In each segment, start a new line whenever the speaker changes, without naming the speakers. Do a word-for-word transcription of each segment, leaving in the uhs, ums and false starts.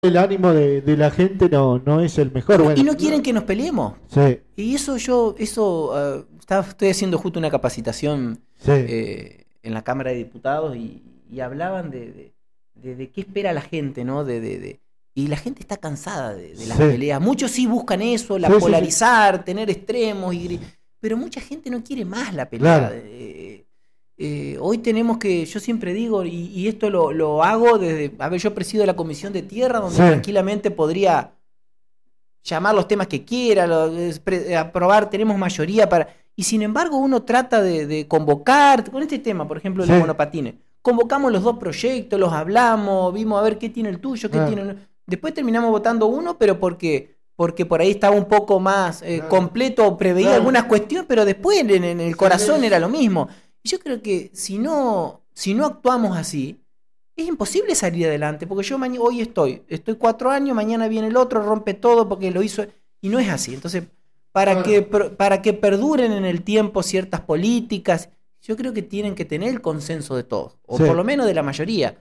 el ánimo de, de la gente no, no es el mejor. Bueno,
y no quieren que nos peleemos.
Sí.
Y eso yo, eso uh, estaba, estoy haciendo justo una capacitación
Sí.
eh, en la Cámara de Diputados y, y hablaban de, de, de, de qué espera la gente, ¿no? De, de, de, y la gente está cansada de, de las
Sí.
peleas. Muchos sí buscan eso, la
Sí, sí,
polarizar, sí. tener extremos, y, pero mucha gente no quiere más la pelea.
Claro.
Eh, eh, hoy tenemos que, yo siempre digo, y, y esto lo, lo hago desde, a ver, yo presido la Comisión de Tierra, donde
Sí.
tranquilamente podría llamar los temas que quiera, lo, pre, aprobar, tenemos mayoría para... Y sin embargo uno trata de, de convocar, con este tema, por ejemplo, sí. los monopatines, convocamos los dos proyectos, los hablamos, vimos a ver qué tiene el tuyo, qué ah. tiene... Después terminamos votando uno, pero porque... porque por ahí estaba un poco más eh, claro. completo, preveía claro. algunas cuestiones, pero después en, en el corazón sí. era lo mismo. Y yo creo que si no, si no actuamos así, es imposible salir adelante, porque yo mañana, hoy estoy, estoy cuatro años, mañana viene el otro, rompe todo porque lo hizo, y no es así. Entonces, para, claro. que, para que perduren en el tiempo ciertas políticas, yo creo que tienen que tener el consenso de todos, o sí. por lo menos de la mayoría.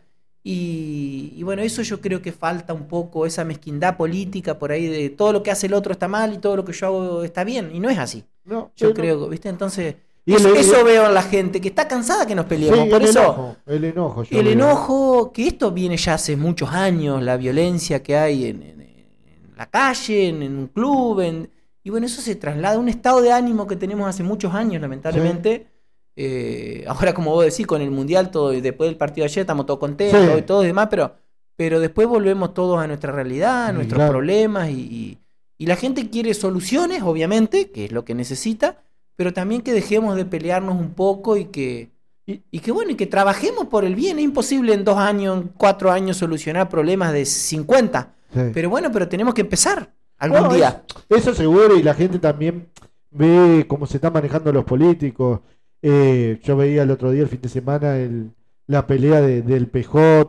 Y, y bueno, eso yo creo que falta un poco, esa mezquindad política por ahí de todo lo que hace el otro está mal y todo lo que yo hago está bien, y no es así. No, yo creo, no. ¿viste? Entonces... Y eso, el, el, eso veo en la gente, que está cansada que nos peleemos.
Sí,
por
el
eso,
enojo, el enojo.
El veo. enojo, que esto viene ya hace muchos años, la violencia que hay en, en, en la calle, en, en un club, en, y bueno, eso se traslada a un estado de ánimo que tenemos hace muchos años, lamentablemente. Sí. Eh, ahora, como vos decís, con el Mundial, todo, después del partido de ayer, estamos todos contentos sí. y todo demás, pero, pero después volvemos todos a nuestra realidad, a nuestros claro. problemas, y, y, y la gente quiere soluciones, obviamente, que es lo que necesita, pero también que dejemos de pelearnos un poco y que, y, y que bueno, y que trabajemos por el bien. Es imposible en dos años, en cuatro años solucionar problemas de cincuenta. Sí. Pero bueno, pero tenemos que empezar algún
bueno,
día.
Es, eso seguro, y la gente también ve cómo se están manejando los políticos. Eh, yo veía el otro día, el fin de semana, el, la pelea de, del P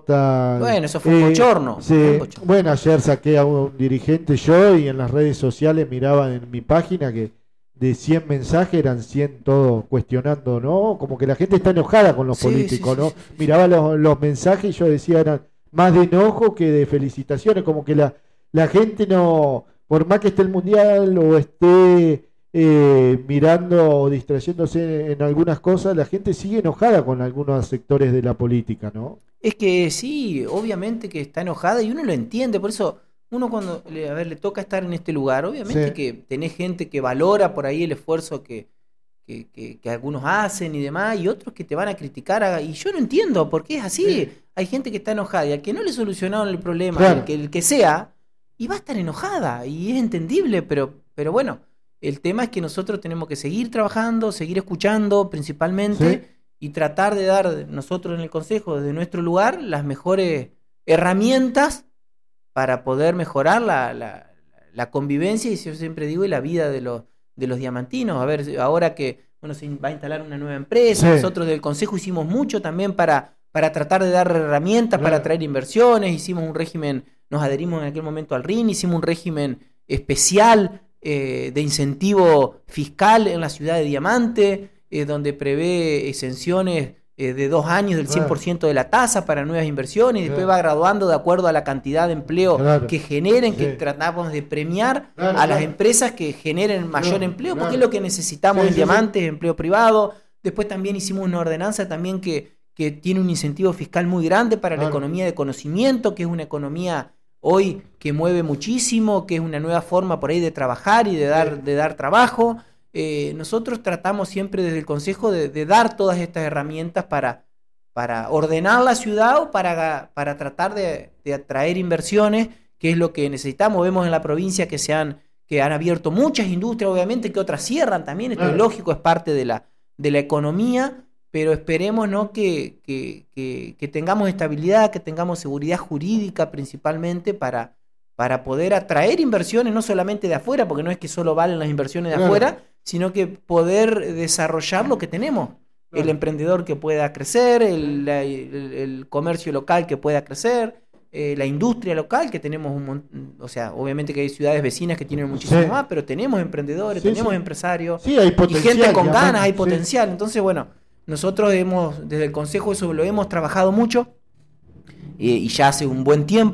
J.
Bueno, eso fue un eh, bochorno.
Sí,
un bochorno.
Bueno, ayer saqué a un dirigente yo, y en las redes sociales miraban en mi página que de cien mensajes eran cien todos cuestionando, ¿no? Como que la gente está enojada con los sí, políticos, sí, ¿no? Sí, sí, Miraba sí. Los, los mensajes y yo decía, eran más de enojo que de felicitaciones, como que la, la gente no, por más que esté el Mundial o esté eh, mirando o distrayéndose en algunas cosas, la gente sigue enojada con algunos sectores de la política, ¿no?
Es que sí, obviamente que está enojada y uno lo entiende, por eso... Uno cuando le, a ver, le toca estar en este lugar, obviamente sí. que tenés gente que valora por ahí el esfuerzo que, que, que, que algunos hacen y demás, y otros que te van a criticar, y yo no entiendo por qué es así. Sí. Hay gente que está enojada, y al que no le solucionaron el problema, claro. el, que, el que sea, y va a estar enojada, y es entendible, pero, pero bueno, el tema es que nosotros tenemos que seguir trabajando, seguir escuchando principalmente, sí. y tratar de dar nosotros en el Consejo, desde nuestro lugar, las mejores herramientas para poder mejorar la, la, la convivencia, y yo siempre digo, y la vida de los, de los diamantinos. A ver, ahora que bueno, se va a instalar una nueva empresa, sí. nosotros del Consejo hicimos mucho también para, para tratar de dar herramientas, claro. para atraer inversiones, hicimos un régimen, nos adherimos en aquel momento al R I N, hicimos un régimen especial eh, de incentivo fiscal en la ciudad de Diamante, eh, donde prevé exenciones de dos años del cien por ciento de la tasa para nuevas inversiones, y después va graduando de acuerdo a la cantidad de empleo claro. que generen, sí. que tratamos de premiar claro, a las claro. empresas que generen mayor claro, empleo, porque claro. es lo que necesitamos sí, en sí, Diamantes, sí. empleo privado. Después también hicimos una ordenanza también que, que tiene un incentivo fiscal muy grande para claro. la economía de conocimiento, que es una economía hoy que mueve muchísimo, que es una nueva forma por ahí de trabajar y de dar, sí. de dar trabajo. Eh, nosotros tratamos siempre desde el Consejo de, de dar todas estas herramientas para, para ordenar la ciudad o para, para tratar de, de atraer inversiones, que es lo que necesitamos. Vemos en la provincia que se han, que han abierto muchas industrias, obviamente que otras cierran también, esto claro. es lógico, es parte de la, de la economía, pero esperemos, ¿no? que, que, que, que tengamos estabilidad, que tengamos seguridad jurídica principalmente para, para poder atraer inversiones, no solamente de afuera, porque no es que solo valen las inversiones de claro. afuera, sino que poder desarrollar lo que tenemos. Claro. El emprendedor que pueda crecer, el, la, el, el comercio local que pueda crecer, eh, la industria local, que tenemos un montón, o sea, obviamente que hay ciudades vecinas que tienen muchísimo sí. más, pero tenemos emprendedores, sí, tenemos sí. empresarios,
sí, hay
y gente con ganas,
aparte,
hay potencial. Sí. Entonces, bueno, nosotros hemos, desde el Consejo eso lo hemos trabajado mucho, eh, y ya hace un buen tiempo,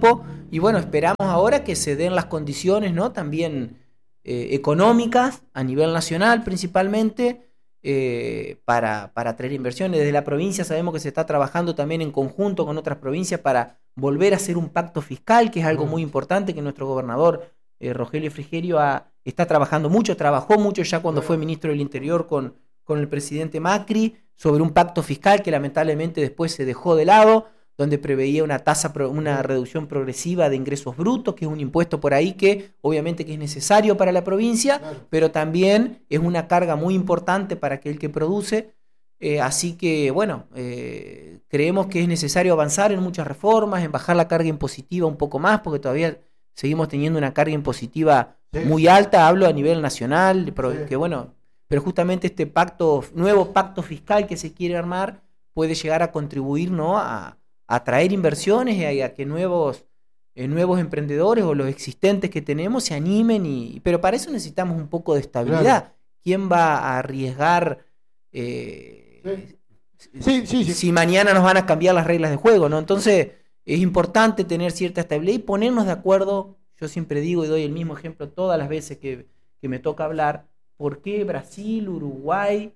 Y bueno, esperamos ahora que se den las condiciones, ¿no? También eh, económicas, a nivel nacional principalmente, eh, para, para atraer inversiones. Desde la provincia sabemos que se está trabajando también en conjunto con otras provincias para volver a hacer un pacto fiscal, que es algo muy importante, que nuestro gobernador eh, Rogelio Frigerio ha, está trabajando mucho, trabajó mucho ya cuando fue ministro del Interior con, con el presidente Macri, sobre un pacto fiscal que lamentablemente después se dejó de lado, donde preveía una tasa, una reducción progresiva de ingresos brutos, que es un impuesto por ahí que obviamente que es necesario para la provincia, claro, pero también es una carga muy importante para aquel que produce. Eh, así que, bueno, eh, creemos que es necesario avanzar en muchas reformas, en bajar la carga impositiva un poco más, porque todavía seguimos teniendo una carga impositiva sí. muy alta, hablo a nivel nacional, pero, sí. que bueno, pero justamente este pacto, nuevo pacto fiscal que se quiere armar puede llegar a contribuir, ¿no?, a atraer inversiones y a, a que nuevos, eh, nuevos emprendedores o los existentes que tenemos se animen, y pero para eso necesitamos un poco de estabilidad. Claro. ¿Quién va a arriesgar eh, sí. Sí, sí, sí. si mañana nos van a cambiar las reglas de juego, ¿no? Entonces es importante tener cierta estabilidad y ponernos de acuerdo. Yo siempre digo y doy el mismo ejemplo todas las veces que, que me toca hablar, ¿por qué Brasil, Uruguay,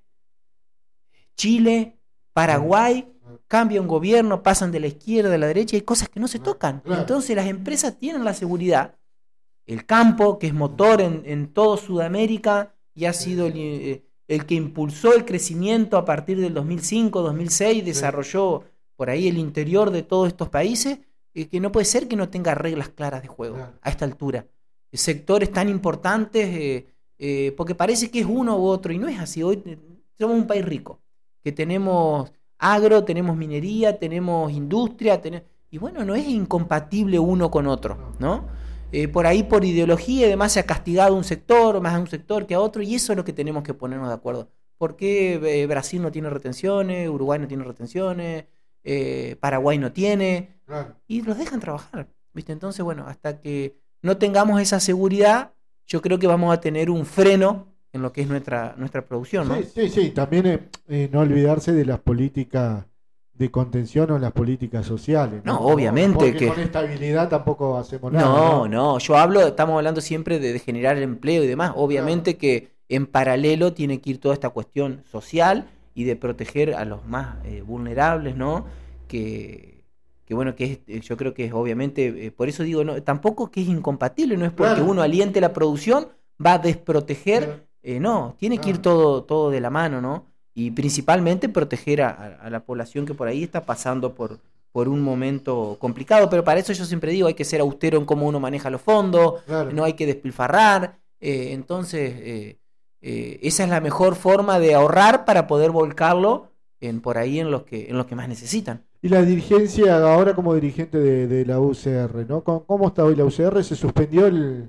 Chile, Paraguay cambia un gobierno, pasan de la izquierda a la derecha, y hay cosas que no se tocan? Claro. Entonces las empresas tienen la seguridad, el campo, que es motor en, en todo Sudamérica y ha sido el, eh, el que impulsó el crecimiento a partir del dos mil cinco, dos mil seis, desarrolló por ahí el interior de todos estos países, eh, que no puede ser que no tenga reglas claras de juego claro. a esta altura. Sectores tan importantes, eh, eh, porque parece que es uno u otro, y no es así. Hoy somos un país rico, que tenemos agro, tenemos minería, tenemos industria, tenemos... y bueno, no es incompatible uno con otro, ¿no? Eh, por ahí por ideología y demás se ha castigado un sector, más a un sector que a otro, y eso es lo que tenemos que ponernos de acuerdo. ¿Por qué eh, Brasil no tiene retenciones, Uruguay no tiene retenciones, eh, Paraguay no tiene? Claro. Y los dejan trabajar, ¿viste? Entonces, bueno, hasta que no tengamos esa seguridad, yo creo que vamos a tener un freno en lo que es nuestra nuestra producción, ¿no?
Sí, sí, sí. También eh, eh, no olvidarse de las políticas de contención o las políticas sociales, ¿no?
No, obviamente.
Porque
que
con estabilidad tampoco hacemos nada.
No,
no,
no. Yo hablo, estamos hablando siempre de, de generar empleo y demás. Obviamente claro. que en paralelo tiene que ir toda esta cuestión social y de proteger a los más eh, vulnerables, ¿no? Que, que bueno, que es, yo creo que es obviamente, eh, por eso digo, no, tampoco que es incompatible, no es porque claro. uno aliente la producción, va a desproteger. Claro. Eh, no, tiene que ir todo, todo de la mano, ¿no? Y principalmente proteger a, a la población que por ahí está pasando por, por un momento complicado, pero para eso yo siempre digo, hay que ser austero en cómo uno maneja los fondos, claro. no hay que despilfarrar, eh, entonces eh, eh, esa es la mejor forma de ahorrar para poder volcarlo en por ahí en los que, en los que más necesitan.
Y la dirigencia, ahora como dirigente de, de la U C R, ¿no? ¿Cómo está hoy la U C R? Se suspendió el...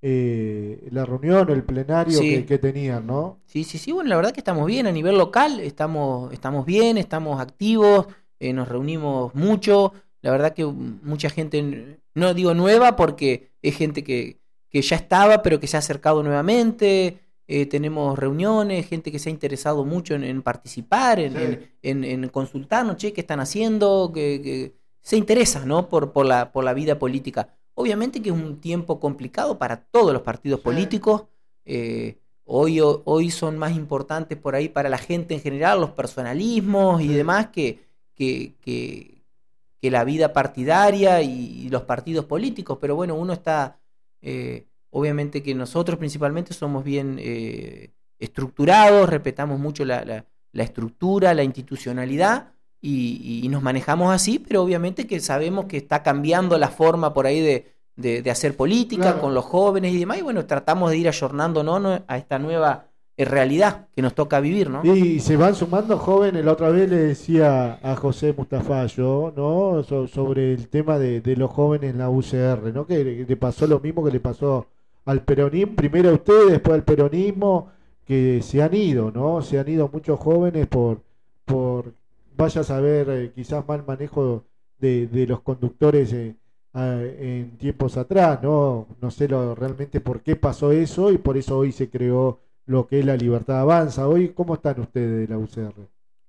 Eh, la reunión, el plenario sí. que, que tenían, ¿no?
Sí, sí, sí, bueno, la verdad que estamos bien a nivel local, estamos, estamos bien, estamos activos, eh, nos reunimos mucho, la verdad que mucha gente, no digo nueva porque es gente que, que ya estaba, pero que se ha acercado nuevamente, eh, tenemos reuniones, gente que se ha interesado mucho en, en participar, en, sí. en, en, en consultarnos, che, qué están haciendo, que, que se interesa, ¿no? Por, por, la, por la vida política. Obviamente que es un tiempo complicado para todos los partidos sí. políticos. Eh, hoy, hoy son más importantes por ahí para la gente en general los personalismos sí. y demás que, que, que, que la vida partidaria y, y los partidos políticos. Pero bueno, uno está... Eh, obviamente que nosotros principalmente somos bien eh, estructurados, respetamos mucho la, la, la estructura, la institucionalidad. Y, y nos manejamos así, pero obviamente que sabemos que está cambiando la forma por ahí de, de, de hacer política claro. con los jóvenes y demás, y bueno, tratamos de ir ayornándonos a esta nueva realidad que nos toca vivir, ¿no?
Y se van sumando jóvenes. La otra vez le decía a José Mustafa yo, ¿no? So, sobre el tema de, de los jóvenes en la U C R, ¿no? Que le pasó lo mismo que le pasó al peronismo, primero a ustedes, después al peronismo, que se han ido, ¿no? Se han ido muchos jóvenes por... por vaya a saber, eh, quizás mal manejo de, de los conductores eh, a, en tiempos atrás, ¿no? No sé lo, realmente por qué pasó eso y por eso hoy se creó lo que es la Libertad Avanza. Hoy, ¿cómo están ustedes de la U C R?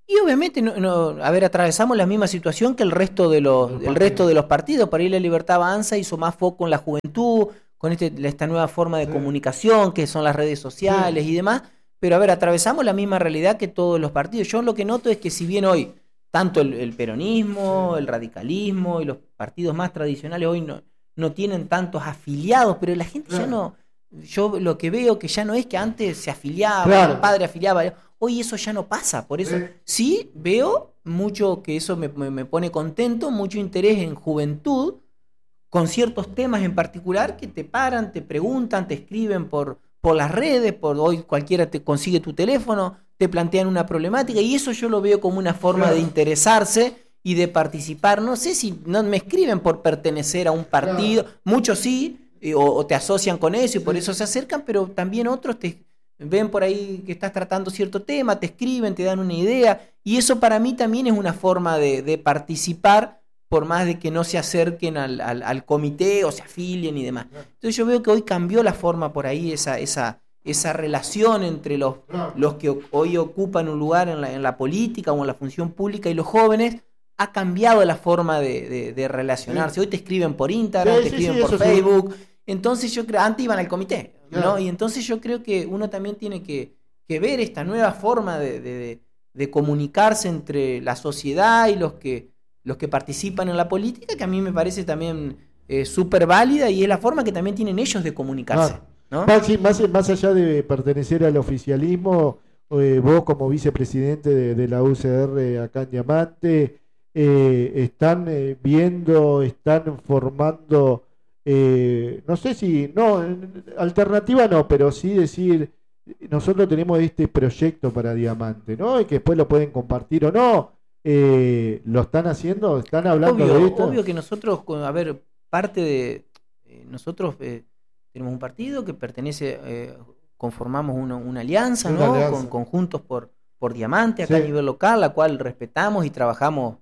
Y obviamente, no, no, a ver, atravesamos la misma situación que el resto de los, el resto de los partidos. Para ir La Libertad Avanza hizo más foco en la juventud, con este, esta nueva forma de sí. comunicación, que son las redes sociales sí. y demás. Pero a ver, atravesamos la misma realidad que todos los partidos. Yo lo que noto es que si bien hoy, tanto el, el peronismo, sí. el radicalismo y los partidos más tradicionales hoy no, no tienen tantos afiliados, pero la gente claro. ya no... Yo lo que veo que ya no es que antes se afiliaba, claro. el padre afiliaba... Hoy eso ya no pasa, por eso sí, sí veo mucho que eso me, me, me pone contento, mucho interés en juventud, con ciertos temas en particular que te paran, te preguntan, te escriben por, por las redes, por hoy cualquiera te consigue tu teléfono, te plantean una problemática y eso yo lo veo como una forma claro. de interesarse y de participar. No sé si no me escriben por pertenecer a un partido, claro. muchos sí, o, o te asocian con eso y por sí. eso se acercan, pero también otros te... ven por ahí que estás tratando cierto tema, te escriben, te dan una idea, y eso para mí también es una forma de, de participar, por más de que no se acerquen al, al, al comité o se afilien y demás. Entonces yo veo que hoy cambió la forma por ahí, esa, esa, esa relación entre los, los que hoy ocupan un lugar en la, en la política o en la función pública y los jóvenes, ha cambiado la forma de, de, de relacionarse. Hoy te escriben por Instagram, sí, te escriben sí, sí, por Facebook, sí. Entonces yo creo, antes iban al comité, ¿no? Y entonces yo creo que uno también tiene que, que ver esta nueva forma de, de, de comunicarse entre la sociedad y los que, los que participan en la política, que a mí me parece también eh, súper válida y es la forma que también tienen ellos de comunicarse. Ah, ¿no?
Maxi, más, más allá de pertenecer al oficialismo, eh, vos como vicepresidente de, de la U C R acá en Diamante, eh, están eh, viendo, están formando... Eh, no sé si, no, alternativa no, pero sí decir, nosotros tenemos este proyecto para Diamante, ¿no? Y que después lo pueden compartir o no. Eh, ¿Lo están haciendo? ¿Están hablando
obvio,
de esto?
Obvio que nosotros, a ver, parte de, eh, nosotros eh, tenemos un partido que pertenece, eh, conformamos una, una alianza, una ¿no? Alianza. Con conjuntos por, por Diamante acá sí. a nivel local, la cual respetamos y trabajamos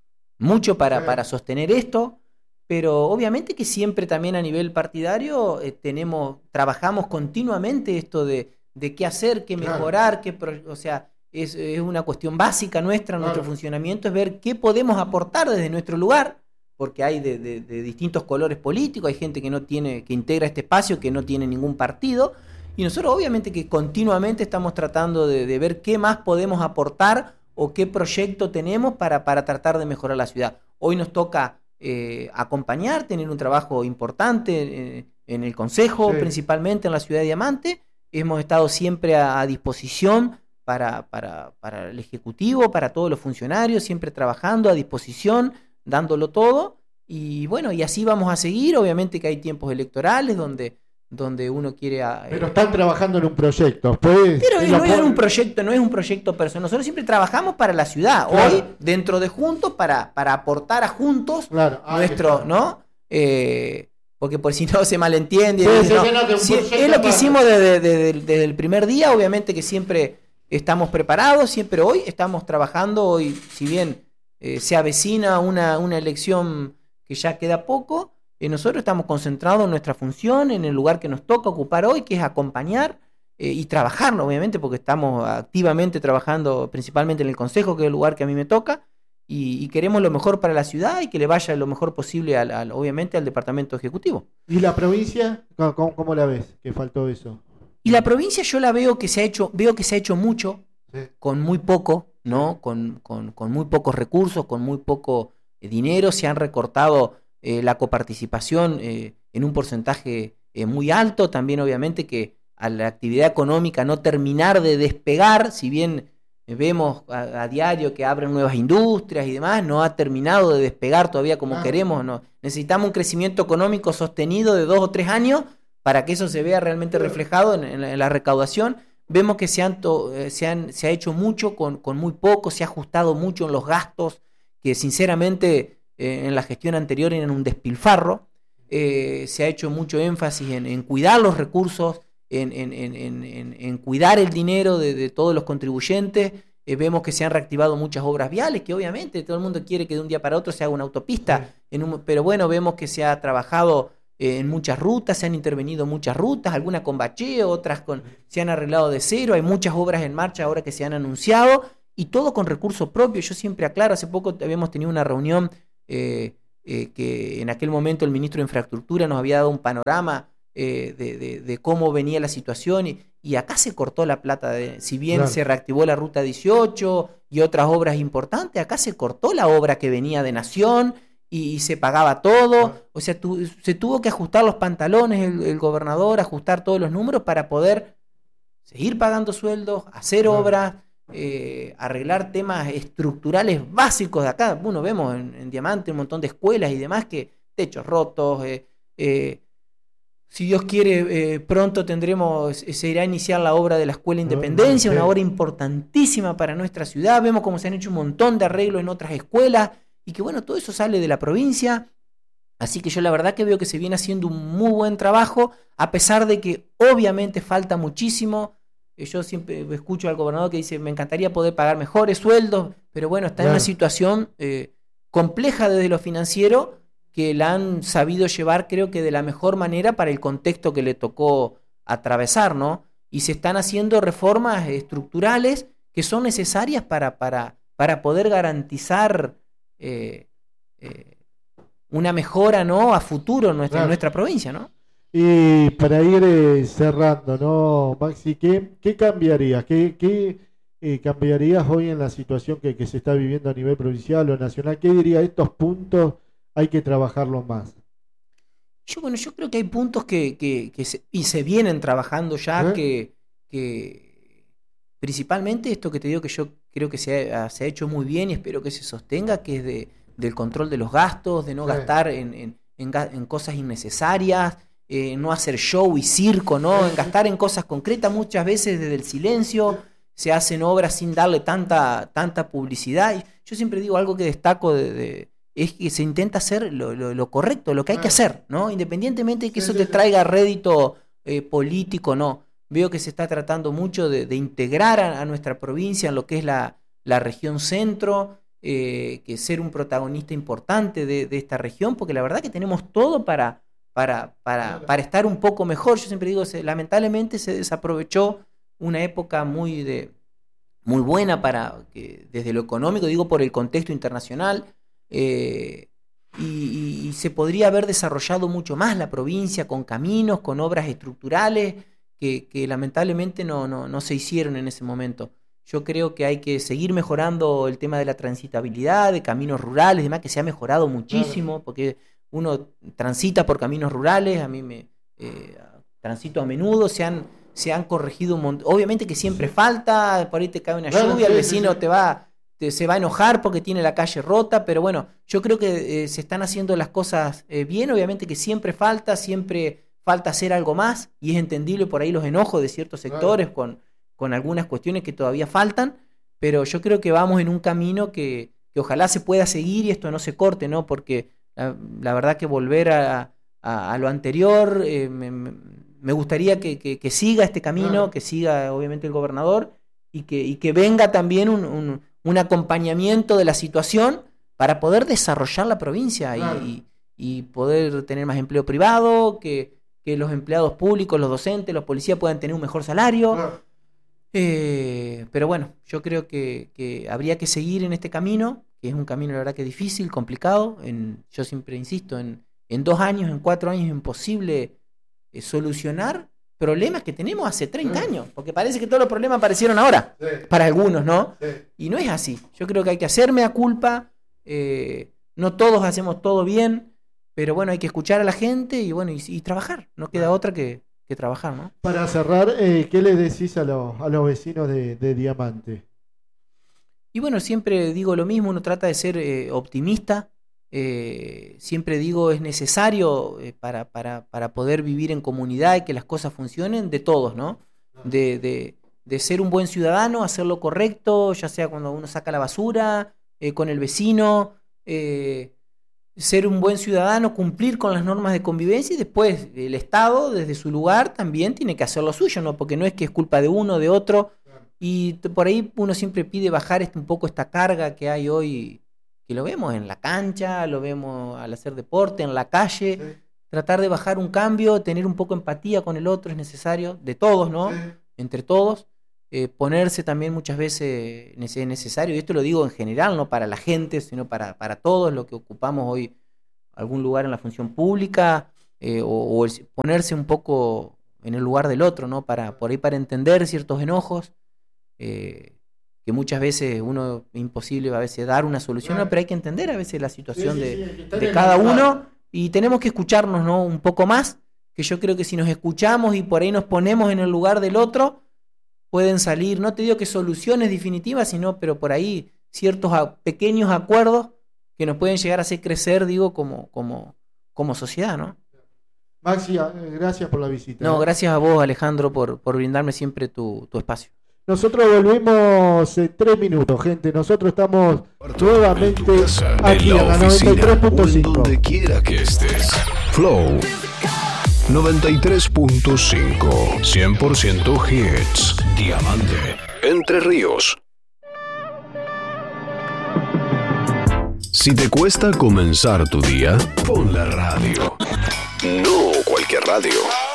mucho para, sí. para sostener esto. Pero obviamente que siempre también a nivel partidario eh, tenemos, trabajamos continuamente esto de, de qué hacer, qué mejorar, qué pro, o sea, es, es una cuestión básica nuestra, claro. nuestro funcionamiento es ver qué podemos aportar desde nuestro lugar, porque hay de, de, de distintos colores políticos, hay gente que no tiene, que integra este espacio, que no tiene ningún partido, y nosotros obviamente que continuamente estamos tratando de, de ver qué más podemos aportar o qué proyecto tenemos para, para tratar de mejorar la ciudad. Hoy nos toca Eh, acompañar, tener un trabajo importante eh, en el Consejo, sí. principalmente en la ciudad de Diamante. Hemos estado siempre a, a disposición para, para, para el Ejecutivo, para todos los funcionarios, siempre trabajando a disposición, dándolo todo. Y bueno, y así vamos a seguir. Obviamente que hay tiempos electorales donde, donde uno quiere... Eh,
Pero están trabajando en un proyecto. Pues,
pero no es un proyecto, no es un proyecto personal. Nosotros siempre trabajamos para la ciudad. Claro. Hoy, dentro de Juntos, para, para aportar a Juntos claro. ah, nuestro, claro. ¿no? Eh, porque por si no se malentiende. Sí, sí, no. No, que si, es lo que hicimos desde, desde, desde el primer día. Obviamente que siempre estamos preparados, siempre hoy estamos trabajando. Hoy, si bien eh, se avecina una, una elección que ya queda poco, Eh, nosotros estamos concentrados en nuestra función, en el lugar que nos toca ocupar hoy, que es acompañar eh, y trabajar, obviamente, porque estamos activamente trabajando principalmente en el Consejo, que es el lugar que a mí me toca, y, y queremos lo mejor para la ciudad y que le vaya lo mejor posible, al, al, obviamente, al Departamento Ejecutivo.
¿Y la provincia? ¿Cómo, cómo la ves? ¿Que faltó eso?
Y la provincia yo la veo que se ha hecho, veo que se ha hecho mucho, sí. con muy poco, ¿no? Con, con, con muy pocos recursos, con muy poco eh, dinero, se han recortado... Eh, la coparticipación eh, en un porcentaje eh, muy alto, también obviamente que a la actividad económica no terminar de despegar, si bien eh, vemos a, a diario que abren nuevas industrias y demás, no ha terminado de despegar todavía como ah. queremos, no. Necesitamos un crecimiento económico sostenido de dos o tres años para que eso se vea realmente reflejado en, en, la, en la recaudación. Vemos que se, han to, eh, se, han, se ha hecho mucho con, con muy poco, se ha ajustado mucho en los gastos, que sinceramente... Eh, en la gestión anterior eran un despilfarro. Eh, se ha hecho mucho énfasis en, en cuidar los recursos, en, en, en, en, en cuidar el dinero de, de todos los contribuyentes. Eh, vemos que se han reactivado muchas obras viales, que obviamente todo el mundo quiere que de un día para otro se haga una autopista, sí. en un, pero bueno, vemos que se ha trabajado eh, en muchas rutas, se han intervenido muchas rutas, algunas con bacheo, otras con, se han arreglado de cero, hay muchas obras en marcha ahora que se han anunciado, y todo con recursos propios. Yo siempre aclaro, hace poco habíamos tenido una reunión eh, eh, que en aquel momento el ministro de Infraestructura nos había dado un panorama eh, de, de, de cómo venía la situación y, y acá se cortó la plata, de, si bien claro. se reactivó la Ruta dieciocho y otras obras importantes, acá se cortó la obra que venía de Nación y, y se pagaba todo, o sea, tu, se tuvo que ajustar los pantalones el, el gobernador, ajustar todos los números para poder seguir pagando sueldos, hacer claro. obras, eh, arreglar temas estructurales básicos de acá. Bueno, vemos en, en Diamante un montón de escuelas y demás que techos rotos, eh, eh, si Dios quiere, eh, pronto tendremos, se irá a iniciar la obra de la Escuela Independencia, una obra importantísima para nuestra ciudad. Vemos cómo se han hecho un montón de arreglos en otras escuelas y que bueno, todo eso sale de la provincia. Así que yo la verdad que veo que se viene haciendo un muy buen trabajo, a pesar de que obviamente falta muchísimo. Yo siempre escucho al gobernador que dice, me encantaría poder pagar mejores sueldos, pero bueno, está claro. en una situación eh, compleja desde lo financiero, que la han sabido llevar, creo que de la mejor manera para el contexto que le tocó atravesar, ¿no? Y se están haciendo reformas estructurales que son necesarias para, para, para poder garantizar eh, eh, una mejora, ¿no?, a futuro en nuestra, claro. en nuestra provincia, ¿no?
Y para ir eh, cerrando, ¿no, Maxi? ¿Qué, qué cambiarías? ¿Qué, qué eh, cambiarías hoy en la situación que, que se está viviendo a nivel provincial o nacional? ¿Qué diría estos puntos? Hay que trabajarlo más.
Yo, bueno, yo creo que hay puntos que, que, que se, y se vienen trabajando ya, ¿Eh? que, que principalmente esto que te digo que yo creo que se ha, se ha hecho muy bien y espero que se sostenga, que es de, del control de los gastos, de no ¿Eh? gastar en, en, en, en cosas innecesarias, eh, no hacer show y circo, ¿no? En gastar en cosas concretas. Muchas veces desde el silencio se hacen obras sin darle tanta, tanta publicidad. Y yo siempre digo algo que destaco de... de es que se intenta hacer lo, lo, lo correcto, lo que hay que hacer, ¿no? Independientemente de que sí, eso sí, te traiga rédito eh, político, no. Veo que se está tratando mucho de, de integrar a, a nuestra provincia en lo que es la, la región centro, eh, que ser un protagonista importante de, de esta región, porque la verdad que tenemos todo para, para, para, para estar un poco mejor. Yo siempre digo, se, lamentablemente se desaprovechó una época muy, de, muy buena para que, desde lo económico, digo por el contexto internacional, Eh, y, y se podría haber desarrollado mucho más la provincia con caminos, con obras estructurales que, que lamentablemente no, no, no se hicieron en ese momento. Yo creo que hay que seguir mejorando el tema de la transitabilidad, de caminos rurales, demás, que se ha mejorado muchísimo, porque uno transita por caminos rurales, a mí me eh, transito a menudo, se han, se han corregido un montón. Obviamente que siempre falta, por ahí te cae una lluvia, el vecino te va... se va a enojar porque tiene la calle rota, pero bueno, yo creo que eh, se están haciendo las cosas eh, bien. Obviamente que siempre falta, siempre falta hacer algo más, y es entendible por ahí los enojos de ciertos sectores claro. con, con algunas cuestiones que todavía faltan, pero yo creo que vamos en un camino que, que ojalá se pueda seguir y esto no se corte, ¿no? Porque la, la verdad que volver a, a, a lo anterior, eh, me, me gustaría que, que, que siga este camino, claro. que siga obviamente el gobernador, y que, y que venga también un... un un acompañamiento de la situación para poder desarrollar la provincia claro. y, y poder tener más empleo privado, que, que los empleados públicos, los docentes, los policías puedan tener un mejor salario. Claro. Eh, pero bueno, yo creo que, que habría que seguir en este camino, que es un camino la verdad que difícil, complicado. En, yo siempre insisto, en, en dos años, en cuatro años es imposible eh, solucionar problemas que tenemos hace treinta sí. años, porque parece que todos los problemas aparecieron ahora, sí. para algunos, ¿no? Sí. Y no es así. Yo creo que hay que hacerme a culpa, eh, no todos hacemos todo bien, pero bueno, hay que escuchar a la gente y bueno, y, y trabajar, no queda otra que, que trabajar, ¿no?
Para cerrar, eh, ¿qué le decís a, los, a los vecinos de, de Diamante?
Y bueno, siempre digo lo mismo, uno trata de ser eh, optimista. Eh, siempre digo, es necesario eh, para, para, para poder vivir en comunidad y que las cosas funcionen, de todos, ¿no? De, de, de ser un buen ciudadano, hacer lo correcto, ya sea cuando uno saca la basura, eh, con el vecino, eh, ser un buen ciudadano, cumplir con las normas de convivencia, y después el Estado, desde su lugar, también tiene que hacer lo suyo, ¿no? Porque no es que es culpa de uno o de otro, y por ahí uno siempre pide bajar este, un poco esta carga que hay hoy, que lo vemos en la cancha, lo vemos al hacer deporte, en la calle, sí. tratar de bajar un cambio, tener un poco de empatía con el otro es necesario, de todos, ¿no? Sí. Entre todos, eh, ponerse también muchas veces es necesario, y esto lo digo en general, no para la gente, sino para, para todos los que ocupamos hoy algún lugar en la función pública, eh, o, o el, ponerse un poco en el lugar del otro, ¿no? Para, por ahí para entender ciertos enojos, eh, que muchas veces uno es imposible a veces dar una solución, ¿no? Pero hay que entender a veces la situación sí, sí, de, sí, de cada uno, y tenemos que escucharnos, ¿no? Un poco más, que yo creo que si nos escuchamos y por ahí nos ponemos en el lugar del otro, pueden salir, no te digo que soluciones definitivas, sino, pero por ahí ciertos a, pequeños acuerdos que nos pueden llegar a hacer crecer, digo, como, como, como sociedad, ¿no?
Maxi, gracias por la visita.
No, gracias a vos, Alejandro, por, por brindarme siempre tu, tu espacio.
Nosotros volvemos en tres minutos, gente. Nosotros estamos nuevamente
casa,
aquí en la, en la noventa y tres punto cinco.
Donde quiera que estés. Flow noventa y tres punto cinco. cien por ciento hits. Diamante. Entre Ríos. Si te cuesta comenzar tu día, pon la radio. No cualquier radio.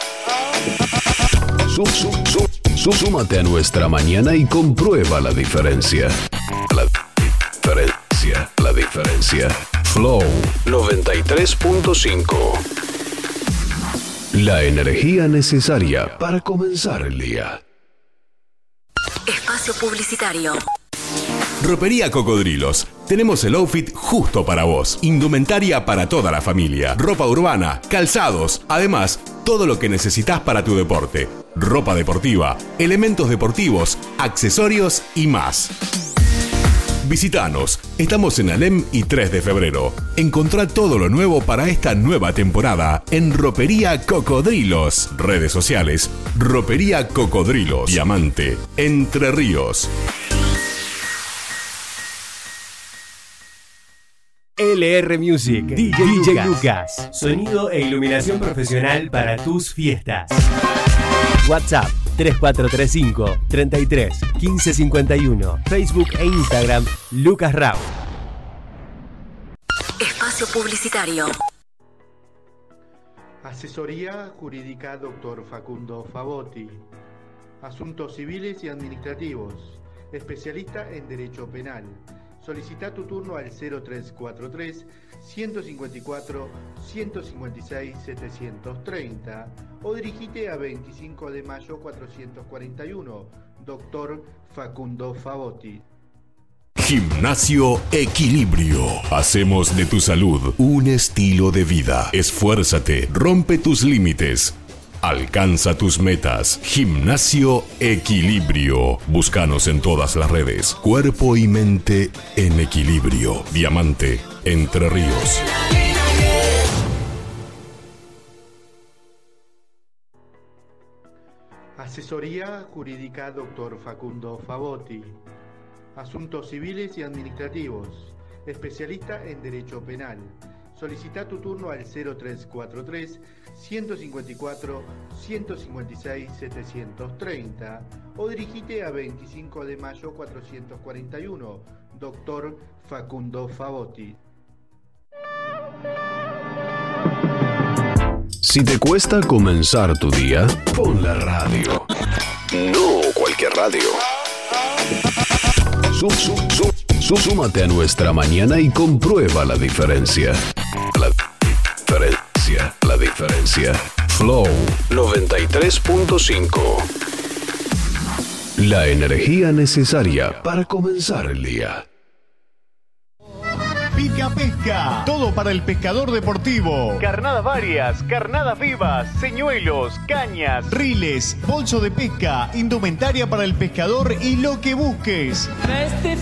Sub, sub, sub. Súmate a nuestra mañana y comprueba la diferencia. La diferencia, la diferencia. Flow noventa y tres punto cinco. La energía necesaria para comenzar el día.
Espacio publicitario.
Ropería Cocodrilos. Tenemos el outfit justo para vos. Indumentaria para toda la familia. Ropa urbana, calzados. Además, todo lo que necesitas para tu deporte. Ropa deportiva, elementos deportivos, accesorios y más. Visítanos. Estamos en Alem y tres de febrero. Encontrá todo lo nuevo para esta nueva temporada en Ropería Cocodrilos. Redes sociales. Ropería Cocodrilos. Diamante. Entre Ríos.
L R Music, D J, D J Lucas. Sonido e iluminación profesional para tus fiestas. WhatsApp tres cuatro tres cinco, treinta y tres, quince cincuenta y uno. Facebook e Instagram Lucas Rau.
Espacio publicitario.
Asesoría Jurídica Doctor Facundo Favotti. Asuntos civiles y administrativos. Especialista en Derecho Penal. Solicita tu turno al cero tres cuatro tres, ciento cincuenta y cuatro, ciento cincuenta y seis, setecientos treinta o dirigite a veinticinco de mayo cuatrocientos cuarenta y uno. Doctor Facundo Favotti.
Gimnasio Equilibrio. Hacemos de tu salud un estilo de vida. Esfuérzate, rompe tus límites. Alcanza tus metas. Gimnasio Equilibrio. Búscanos en todas las redes. Cuerpo y mente en equilibrio. Diamante. Entre Ríos.
Asesoría Jurídica Doctor Facundo Favotti. Asuntos civiles y administrativos. Especialista en Derecho Penal. Solicita tu turno al cero tres cuatro tres, ciento cincuenta y cuatro, ciento cincuenta y seis, setecientos treinta o dirigite a veinticinco de mayo cuatrocientos cuarenta y uno. Doctor Facundo Favotti.
Si te cuesta comenzar tu día, pon la radio. No cualquier radio. Sub, sub, sub, sub, súmate a nuestra mañana y comprueba la diferencia. La diferencia, la diferencia. Flow noventa y tres punto cinco. La energía necesaria para comenzar el día.
Pica Pesca, todo para el pescador deportivo. Carnadas varias, carnadas vivas, señuelos, cañas, riles, bolso de pesca, indumentaria para el pescador y lo que busques.